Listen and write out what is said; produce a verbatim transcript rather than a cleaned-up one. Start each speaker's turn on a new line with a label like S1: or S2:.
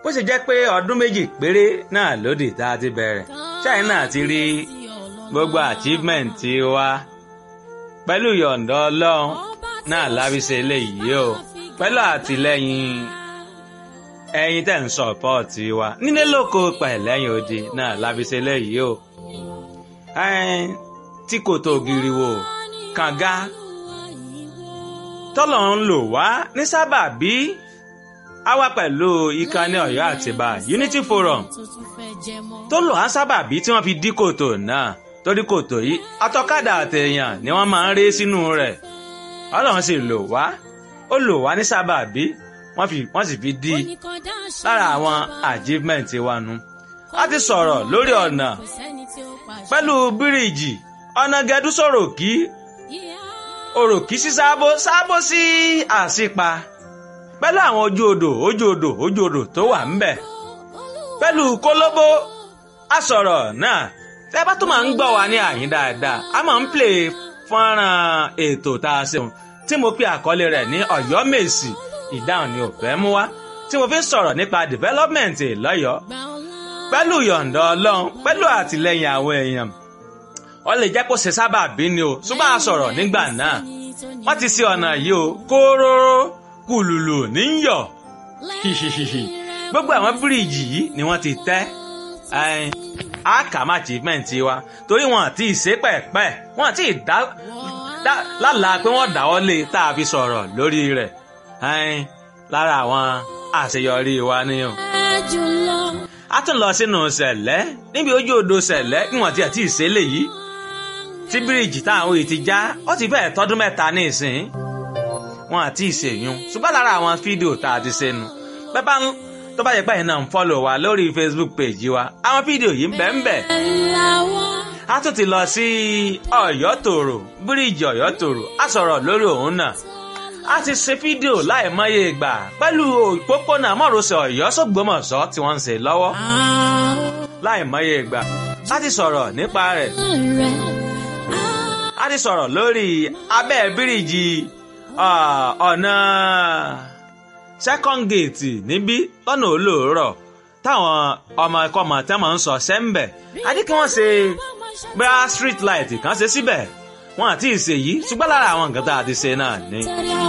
S1: bó ṣe jẹ́ pé ọdún méjì péré náà lódì tá a ti bẹ̀rẹ̀ China ti rí gbogbo achievement wa pẹ̀lú yọ̀ǹda Ọlọ́run náà lábísẹ eléyìí o pẹ̀lú àtìlẹ́yìn ẹ̀yin tẹ́ ń sọ̀pọ̀tì wa nílé lóko pẹ̀lẹ́yìn odi náà lábísẹ eléyìí o tí kò tó giri wo kànga tọ́lọ̀ ń lò wá ní sábàbí a wá pẹ̀lú ìkànnì Ọ̀yọ́ Àtìbà Unity Forum tó lò á sábàbí tí wọ́n fi dí kòtò náà torí kòtò yìí atọ́kadà àtẹ̀yàn ni wọ́n máa ń ré sínú rẹ̀ Ọlọ́run sì lò wá ó lò wá ní sábàbí wọ́n fi wọ́n sì fi dí lára àwọn achievement wa nu. a ti sọ̀rọ̀ lórí ọ̀nà pẹ̀lú bíríìjì ọ̀nà gẹ̀dú sọ̀rọ̀ kí òròkì sí sábó sábó sí àsìpa pẹ̀lú àwọn ojú odò ojú odò ojú odò tó wà ńbẹ̀ pẹ̀lú kólóbó a sọ̀rọ̀ náà tẹ́ bá tó máa ń gbọ́ wa ní àyín dáadáa a máa ń play fọ́nrán ètò tá a ṣe tí mo pe àkọlé rẹ̀ ní Ọ̀yọ́ Mèsì ìdáhùn ni ò fẹ́ mú wá tí mo fi sọ̀rọ̀ nípa development lọ́yọ̀ọ́ pẹ̀lú yọ̀ǹda Ọlọ́run pẹ̀lú àtìlẹ́yìn àwọn èèyàn ó lè jẹ́ kó ṣe sábàbí ni o ṣùgbọ́n a sọ̀rọ̀ nígbà náà wọ́n ti ṣe ọ̀nà yìí o kóróró kùlùlù níyọ̀ hihihihi gbogbo àwọn bíríìjì yìí ni wọ́n ti tẹ́ àkàmà achievement wa torí wọn àti ìṣe pẹ̀pẹ̀ wọn àti ìdá lálàá pé wọ́n dáwọ́ lé tá a fi sọ̀rọ̀ lórí rẹ̀ lára àwọn àṣeyọrí wa ni o. a tún lọ sínú Sẹ̀lẹ́ níbi ojú odò Sẹ̀lẹ́ kí wọ́n ti àti ìṣe lè yìí tí bíríìjì táwọn òye ti já ó ti fẹ́ẹ̀ tọ́dún mẹ́ta ní ìsìn wọn àti ìṣèyún ṣùgbọ́n lára àwọn fídíò tá a ti ṣe nu pẹ́pà ń tó bá yẹ pé ẹ̀yin náà ń fọ́lọ̀ wa lórí Facebook page wa àwọn fídíò yìí ń bẹ ń bẹ. a tún ti lọ sí Ọ̀yọ́ Tòrò bíríìjì Ọ̀yọ́ Tòrò a sọ̀rọ̀ lórí òun náà a ti ṣe fídíò láìmọye ìgbà pẹ̀lú òpópónà márosẹ̀ Ọ̀yọ́ s'Ògbómọ̀ṣọ́ tí wọ́n ń ṣe lọ́wọ́ láìmọye ìgbà a ti sọ̀rọ̀ nípa rẹ̀ a ti sọ̀rọ̀ lórí abẹ́ bíríìjì ọ̀nà second gate níbí lọ́nà olóòrọ̀ táwọn ọmọ ẹ̀kọ́ ọmọ tẹ́ máa ń sọ sẹ́ńbẹ̀ a ní kí wọ́n ṣe bra street light kan ṣe síbẹ̀ wọn àti ìṣèyí ṣùgbọ́n lára àwọn nǹkan tá a ti ṣe náà ni.